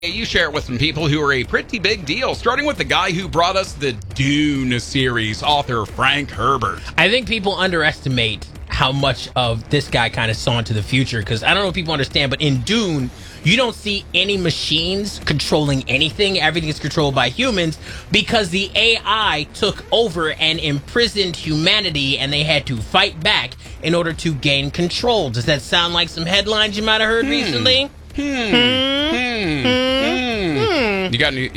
You share it with some people who are a pretty big deal, starting with the guy who brought us the Dune series, author Frank Herbert. I think people underestimate how much of this guy kind of saw into the future, because I don't know if people understand, but in Dune, you don't see any machines controlling anything. Everything is controlled by humans because the AI took over and imprisoned humanity, and they had to fight back in order to gain control. Does that sound like some headlines you might have heard recently? You got any?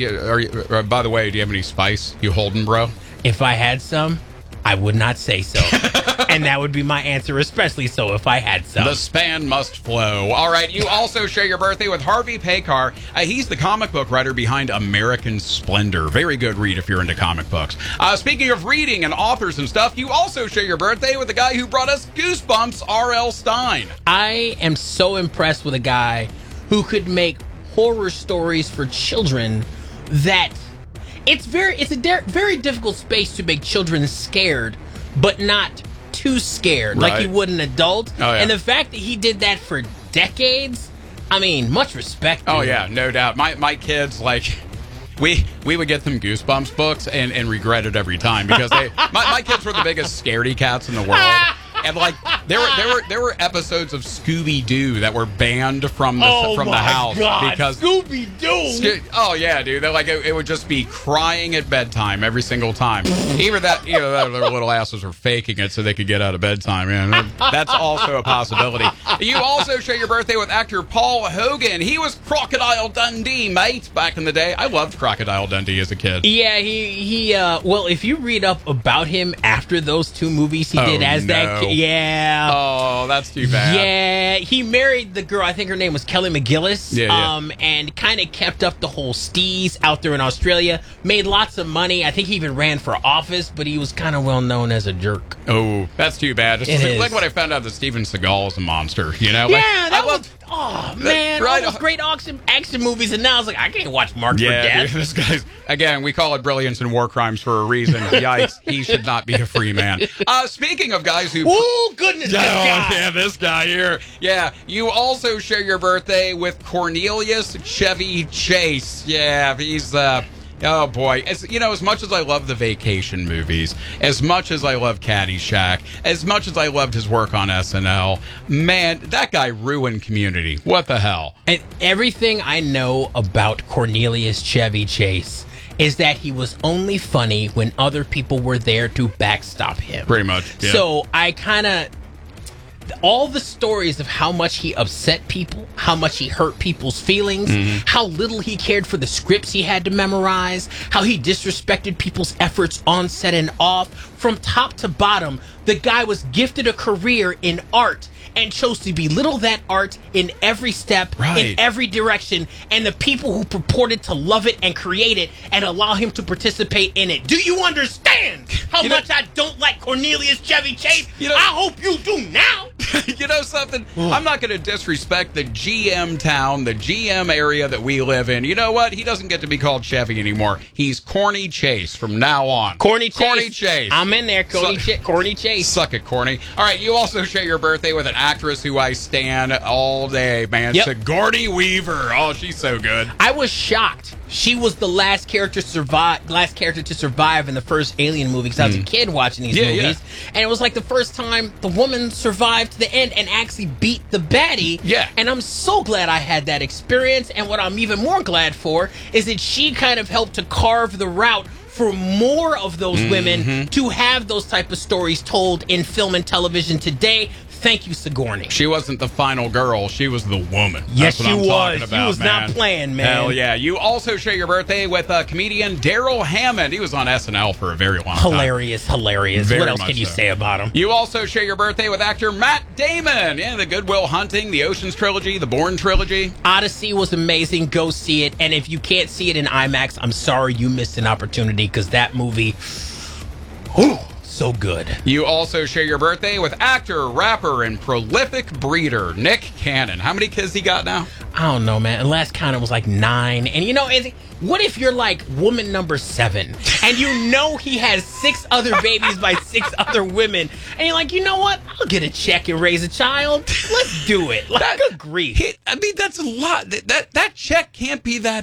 By the way, do you have any spice? You holding, bro? If I had some, I would not say so. And that would be my answer, especially so if I had some. The span must flow. All right, you also share your birthday with Harvey Pekar. He's the comic book writer behind American Splendor. Very good read if you're into comic books. Speaking of reading and authors and stuff, you also share your birthday with the guy who brought us Goosebumps, R.L. Stine. I am so impressed with a guy who could make horror stories for children that it's a very difficult space to make children scared, but not too scared like you would an adult. Oh, yeah. And the fact that he did that for decades, I mean, much respect. Oh, yeah, no doubt. My kids, like, we would get them Goosebumps books and regret it every time because my kids were the biggest scaredy cats in the world. And like there were episodes of Scooby-Doo that were banned from the house because Scooby-Doo. Oh yeah, dude. They're like it would just be crying at bedtime every single time. Either that, their little asses were faking it so they could get out of bedtime. Man, that's also a possibility. You also share your birthday with actor Paul Hogan. He was Crocodile Dundee, mate, back in the day. I loved Crocodile Dundee as a kid. Yeah, he well, if you read up about him after those two movies he did as that kid. Yeah. Oh, that's too bad. Yeah, he married the girl, I think her name was Kelly McGillis. Yeah. And kind of kept up the whole steez out there in Australia. Made lots of money. I think he even ran for office, but he was kind of well known as a jerk. Oh, that's too bad. It's like what I found out that Steven Seagal is a monster, you know? Like, yeah, that was... Oh, man, all those great action movies, and now I was like, I can't watch Marked for Death. Dude, this guy's, again, we call it brilliance and war crimes for a reason. Yikes, he should not be a free man. Speaking of guys who... Oh, goodness, this guy. Yeah, this guy here. Yeah, you also share your birthday with Cornelius Chevy Chase. Yeah, he's... Oh, boy. As much as I love the vacation movies, as much as I love Caddyshack, as much as I loved his work on SNL, man, that guy ruined Community. What the hell? And everything I know about Cornelius Chevy Chase is that he was only funny when other people were there to backstop him. Pretty much, yeah. So I kind of... all the stories of how much he upset people, how much he hurt people's feelings, how little he cared for the scripts he had to memorize, how he disrespected people's efforts on set and off. From top to bottom, the guy was gifted a career in art and chose to belittle that art in every step, in every direction, and the people who purported to love it and create it and allow him to participate in it. Do you understand how much I don't like Cornelius Chevy Chase? I hope you do now. You know something? I'm not going to disrespect the GM town, the GM area that we live in. You know what? He doesn't get to be called Chevy anymore. He's Corny Chase from now on. Corny Chase. Corny Chase. I'm in there, Corny Chase. Suck it, Corny. All right, you also share your birthday with an actress who I stan all day, man. Yep. Sigourney Weaver. Oh, she's so good. I was shocked. She was the last character to survive in the first Alien movie because I was a kid watching these movies. And it was like the first time the woman survived to the end and actually beat the baddie. Yeah. And I'm so glad I had that experience. And what I'm even more glad for is that she kind of helped to carve the route for more of those women to have those type of stories told in film and television today. Thank you, Sigourney. She wasn't the final girl. She was the woman. Yes, That's what I'm talking about, she was man. not playing, man. Hell yeah. You also share your birthday with comedian Daryl Hammond. He was on SNL for a very long time. Hilarious. Very what else much can you so. say about him? You also share your birthday with actor Matt Damon. Yeah, the Good Will Hunting, the Ocean's Trilogy, the Bourne Trilogy. Odyssey was amazing. Go see it. And if you can't see it in IMAX, I'm sorry you missed an opportunity because that movie... so good. You also share your birthday with actor, rapper, and prolific breeder Nick Cannon. How many kids he got now? I don't know, man. The last count, it was like 9. And what if you're like woman number 7 and you know he has 6 other babies by 6 other women, and you're like, you know what? I'll get a check and raise a child. Let's do it. Like, good grief. I mean, that's a lot. That check can't be that